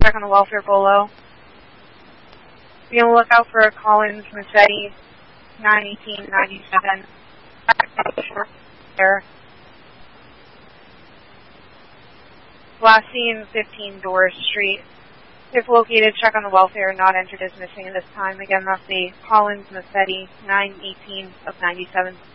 Check on the welfare below. Be on the lookout for Collins Massetti, 91897. There. Last seen 15 Doris Street. If located, check on the welfare, not entered as missing at this time. Again, that's the Collins Massetti, 918 of 97.